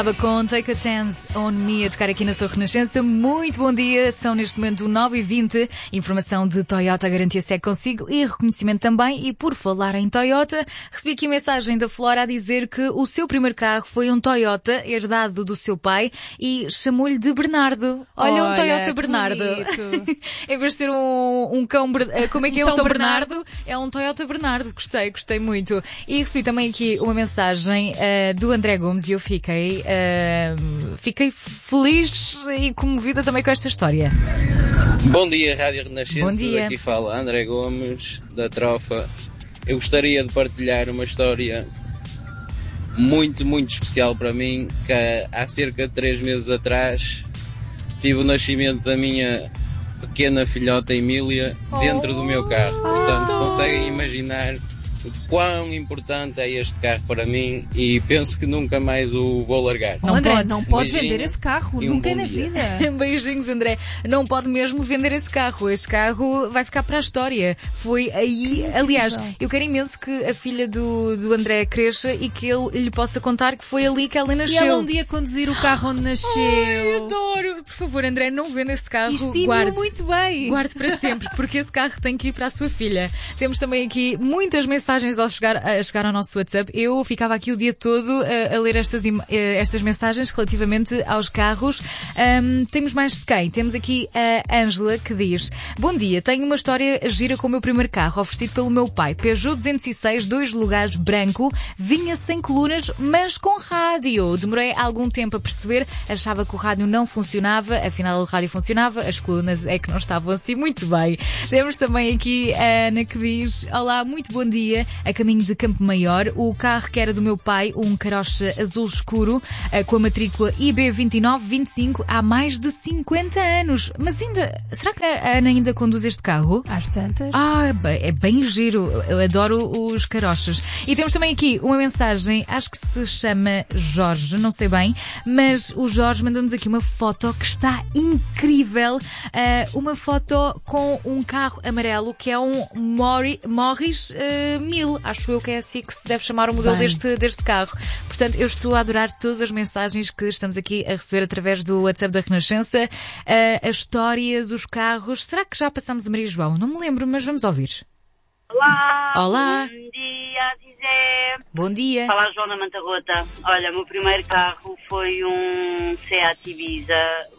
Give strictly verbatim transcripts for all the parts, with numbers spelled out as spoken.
Com Take a Chance on Me a tocar aqui na sua Renascença. Muito bom dia, são neste momento nove e vinte. Informação de Toyota, garantia segue consigo e reconhecimento também. E por falar em Toyota, recebi aqui mensagem da Flora a dizer que o seu primeiro carro foi um Toyota herdado do seu pai e chamou-lhe de Bernardo. Olha, Olha um Toyota Bernardo. Em vez de ser um, um cão, como é que é o São Bernardo? Bernardo? É um Toyota Bernardo. Gostei, gostei muito. E recebi também aqui uma mensagem uh, do André Gomes e eu fiquei... Uh, fiquei feliz e comovida também com esta história. Bom dia, Rádio Renascença. Bom dia. Aqui fala André Gomes, da Trofa. Eu gostaria de partilhar uma história muito, muito especial para mim, que há cerca de três meses atrás tive o nascimento da minha pequena filhota Emília dentro oh. do meu carro. Portanto, oh. conseguem imaginar o quão importante é este carro para mim e penso que nunca mais o vou largar. Não, André, pode, não pode vender esse carro, nunca um na vida. Beijinhos, André. Não pode mesmo vender esse carro. Esse carro vai ficar para a história. Foi aí, aliás, eu quero imenso que a filha do, do André cresça e que ele lhe possa contar que foi ali que ela nasceu. E ela um dia conduzir o carro onde nasceu. Ai, adoro. Por favor, André, não venda esse carro. Estima-o muito bem. Guarde para sempre, porque esse carro tem que ir para a sua filha. Temos também aqui muitas mensagens ao chegar, a chegar ao nosso WhatsApp. Eu ficava aqui o dia todo a, a ler estas, estas mensagens relativamente aos carros. Um, temos mais de quem? Temos aqui a Ângela que diz: bom dia, tenho uma história gira com o meu primeiro carro, oferecido pelo meu pai. Peugeot duzentos e seis, dois lugares, branco, vinha sem colunas, mas com rádio. Demorei algum tempo a perceber, achava que o rádio não funcionava, afinal o rádio funcionava, as colunas é que não estavam assim muito bem. Temos também aqui a Ana que diz: olá, muito bom dia. A caminho de Campo Maior, o carro que era do meu pai, um carocha azul escuro, com a matrícula I B vinte e nove vinte e cinco, há mais de cinquenta anos. Mas ainda, será que a Ana ainda conduz este carro? Às tantas. Ah, é bem, é bem giro. Eu adoro os carochas. E temos também aqui uma mensagem, acho que se chama Jorge, não sei bem, mas o Jorge mandou-nos aqui uma foto que está incrível. Uh, uma foto com um carro amarelo que é um Mori, Morris uh, mil, acho eu que é assim que se deve chamar o modelo deste, deste carro. Portanto, eu estou a adorar todas as mensagens que estamos aqui a receber através do WhatsApp da Renascença, uh, as histórias, os carros. Será que já passamos a Maria João? Não me lembro, mas vamos ouvir. Olá! Olá! Bom dia, Zizé! Bom dia! Fala João da Mantarrota. Olha, o meu primeiro carro foi um Seat Ibiza,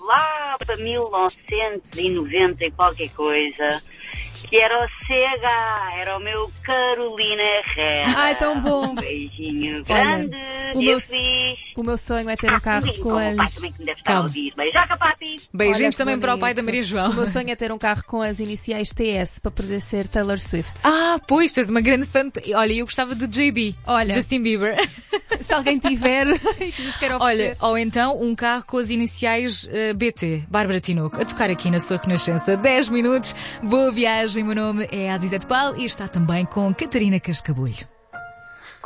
lá para mil novecentos e noventa e qualquer coisa, que era o C H, era o meu Carolina Herrera. Ai, tão bom! Um beijinho grande, Olha, o, meu, feliz. o meu sonho é ter um carro ah, com as... O pai também que me deve estar a ouvir. Beijoca, papi! Beijinhos Olha, também para o pai bonito. da Maria João. O meu sonho é ter um carro com as iniciais T S para poder ser Taylor Swift. Ah, pois, és uma grande fã. De... Olha, eu gostava de J B. Olha, Justin Bieber. Se alguém tiver e que nos quer oferecer. Olha, ou então um carro com as iniciais uh, B T, Bárbara Tinoco, a tocar aqui na sua Renascença. dez minutos, boa viagem, meu nome é Azizete Pal e está também com Catarina Cascabulho.